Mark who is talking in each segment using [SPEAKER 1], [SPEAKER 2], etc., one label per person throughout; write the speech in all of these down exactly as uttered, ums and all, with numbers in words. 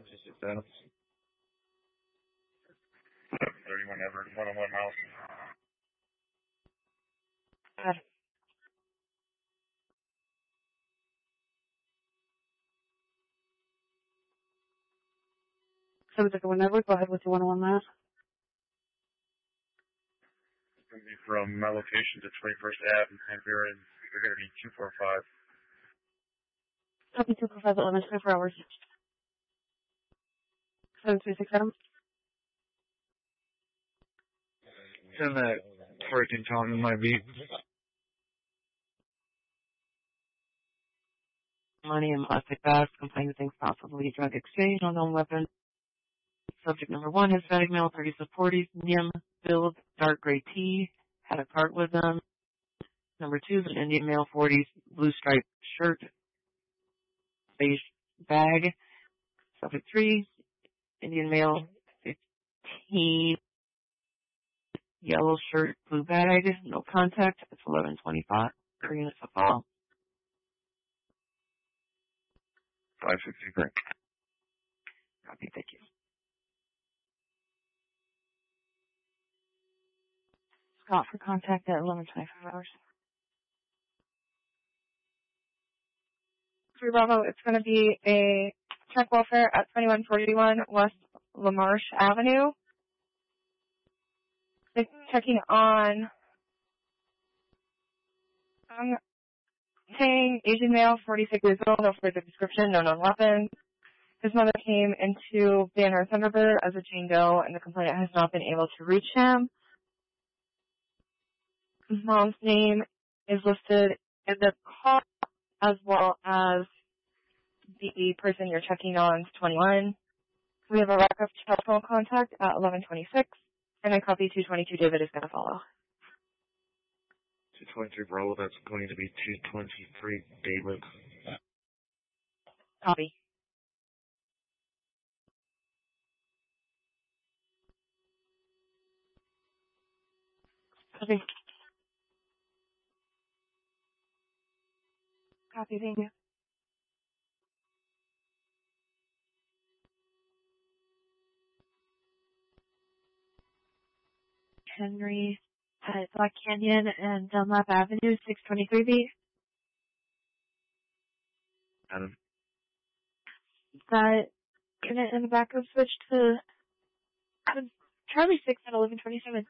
[SPEAKER 1] six Adams. thirty-one Everett, one oh one Miles.
[SPEAKER 2] Got it. So it's whenever, go ahead with the one oh one Miles.
[SPEAKER 1] It's going to be from my location to twenty-first Avenue and Panvera, and they're going to be two four five.
[SPEAKER 2] Copy two four five, eleven, twenty-four hours. seven three six Adam.
[SPEAKER 1] Send that freaking tone in my beat.
[SPEAKER 2] Money and plastic bags, complaining things possibly drug exchange, unknown weapon. Subject number one, Hispanic male, thirties to forties, N I M, build, dark gray tee, had a cart with them. Number two is an Indian male, forties, blue striped shirt, beige bag. Subject three, Indian male, fifteen, yellow shirt, blue bag, no contact. It's eleven twenty-five. Three units to follow.
[SPEAKER 1] five sixty-three.
[SPEAKER 2] Copy, thank you. Scott for contact at eleven twenty-five hours.
[SPEAKER 3] Three Bravo, it's going to be a check welfare at twenty-one forty-one West LaMarche Avenue. It's checking on um, saying Asian male, forty-six years old, no further description, no known weapons. His mother came into Banner Thunderbird as a Jane Doe, and the complainant has not been able to reach him. His mom's name is listed in the call, as well as the person you're checking on is twenty-one. We have a rack of telephone contact at eleven twenty-six, and I copy two twenty-two David is going to follow.
[SPEAKER 1] two twenty-three Bravo, that's going to be two twenty-three David.
[SPEAKER 3] Copy.
[SPEAKER 2] Copy.
[SPEAKER 3] Copy, thank you.
[SPEAKER 2] Henry at Black Canyon and Dunlap Avenue, six twenty-three B.
[SPEAKER 1] Adam.
[SPEAKER 2] That unit in the back of switch to Charlie six at eleven twenty-seven.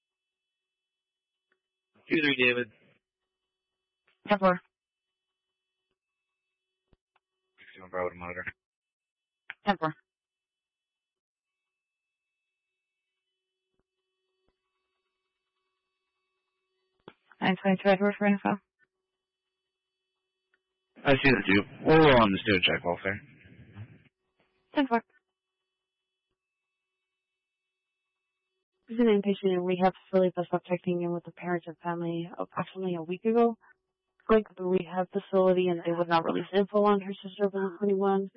[SPEAKER 1] two three David.
[SPEAKER 2] ten four.
[SPEAKER 1] sixty-one Bravo to monitor.
[SPEAKER 2] ten four. nine twenty-two Edward for info.
[SPEAKER 1] I see that too. We'll roll on this do a check welfare.
[SPEAKER 2] ten four. This is an inpatient in rehab facility that stopped checking in with the parents and family approximately a week ago. Going to the rehab facility and they would not release info on her sister below twenty-one.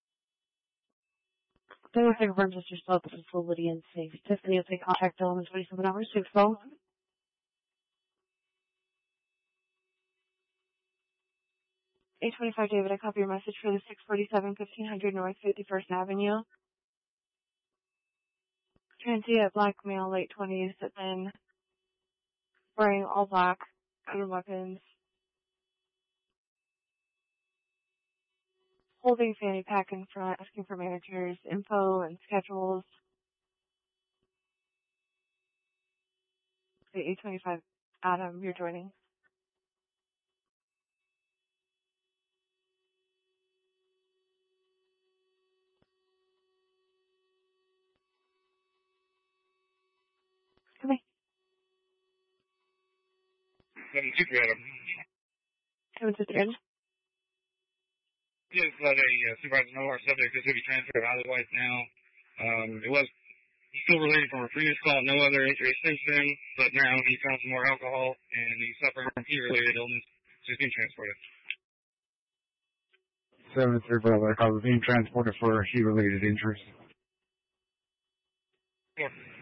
[SPEAKER 2] They will confirm sister still at the facility and safe. Tiffany will take contact eleven twenty-seven hours to phone. eight twenty-five David, I copy your message for the six forty-seven fifteen hundred North fifty-first Avenue. Transient black male, late twenties, then wearing all black, under weapons, holding fanny pack in front, asking for managers' info and schedules. The eight twenty-five Adam, you're joining. Come here.
[SPEAKER 1] seven two three Adam.
[SPEAKER 2] Seven two three.
[SPEAKER 1] Just let a uh, supervisor know our subject is going to be transferred otherwise now. Um, it was still related from a previous call, no other injury since then, but now he found some more alcohol and he's suffering from heat-related illness, so he's being transported. seven three Bravo, I call being transported for heat-related injuries. Yeah.